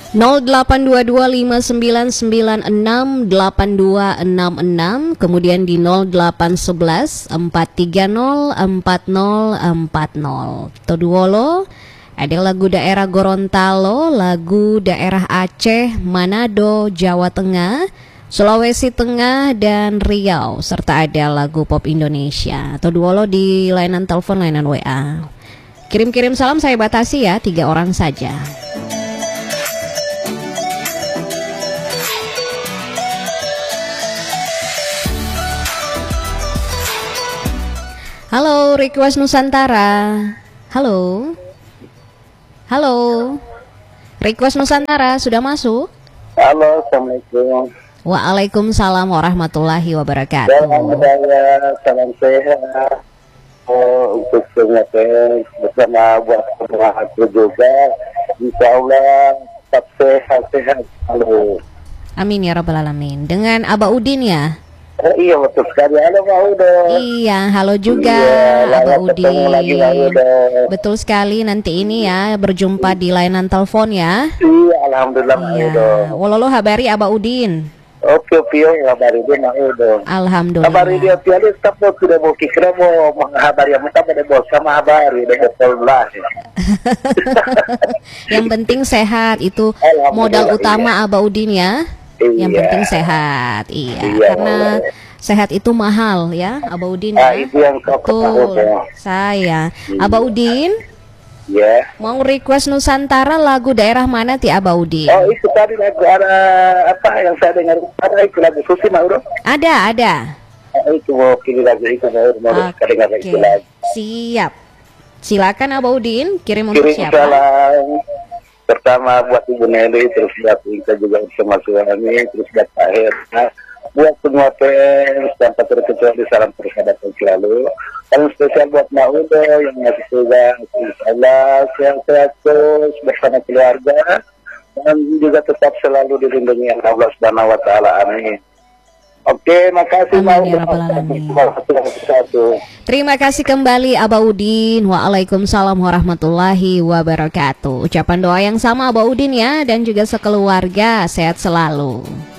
082259968266, kemudian di 0811 430 4040. Toduolo, ada lagu daerah Gorontalo, lagu daerah Aceh, Manado, Jawa Tengah, Sulawesi Tengah, dan Riau, serta ada lagu pop Indonesia. Toduolo di layanan telepon, layanan WA. Kirim-kirim salam saya batasi ya, 3 orang saja. Halo, request Nusantara. Halo. Halo. Request Nusantara sudah masuk? Halo, Assalamualaikum. Waalaikumsalam warahmatullahi wabarakatuh. Salam sehat. Untuk semua bersama buat semua aku juga. Insya Allah tetap sehat-sehat. Halo. Amin ya rabbal alamin. Dengan Aba Udin ya? Oh, iya betul sekali. Halo Pak Udo. Iya, halo juga iya, Aba Udin. Lagi, betul sekali, nanti ini ya berjumpa di layanan telepon ya. Iya, alhamdulillah Pak Udo. Wololo habari Aba Udin. Oke, Pio, habari dia Pak Udo. Alhamdulillah. Habari dia Pio, tetap tidak mau kira mau menghabari yang kita pada bos sama habari betul lah. Yang penting sehat itu modal utama Aba Udin ya. Yang penting sehat, karena sehat itu mahal ya, Aba Udin ya. Itu yang betul, saya. Aba Udin, mau request Nusantara lagu daerah mana ti Aba Udin? Oh, itu tadi lagu ada apa yang saya dengar, ada itu lagu Susi Mauro? Ada. Itu mau pilih lagu itu mau dengar itu lagu. Siap. Silakan Aba Udin, kirim untuk siapa? Salam pertama buat Ibu Nelly, terus buat Inka juga bersama suami, terus buat Pak Herna, buat semua fans tanpa terkecuali salam persahabatan selalu. Dan spesial buat Mak Udo yang masih tugas, insya sehat-sehat terus bersama keluarga dan juga tetap selalu dilindungi Allah Subhanahu Wa Taala. Amin. Oke, makasih. Terima kasih kembali Aba Udin. Waalaikumsalam warahmatullahi wabarakatuh. Ucapan doa yang sama Aba Udin ya, dan juga sekeluarga sehat selalu.